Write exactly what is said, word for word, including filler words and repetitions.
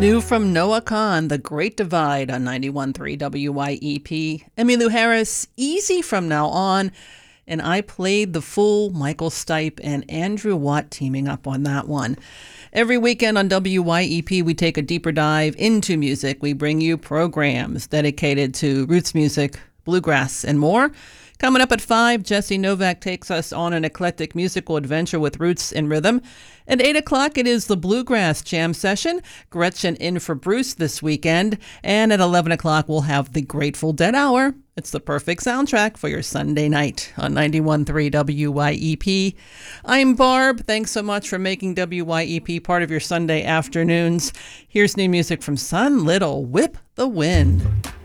New from Noah Kahan, The Great Divide on ninety-one point three W Y E P. Emmylou Harris, Easy From Now On. And I played the full Michael Stipe and Andrew Watt teaming up on that one. Every weekend on W Y E P, we take a deeper dive into music. We bring you programs dedicated to roots music, bluegrass, and more. Coming up at five, Jesse Novak takes us on an eclectic musical adventure with roots and rhythm. At eight o'clock, it is the Bluegrass Jam Session. Gretchen in for Bruce this weekend. And at eleven o'clock, we'll have the Grateful Dead Hour. It's the perfect soundtrack for your Sunday night on ninety-one point three W Y E P. I'm Barb. Thanks so much for making W Y E P part of your Sunday afternoons. Here's new music from Sun Little, Whip the Wind.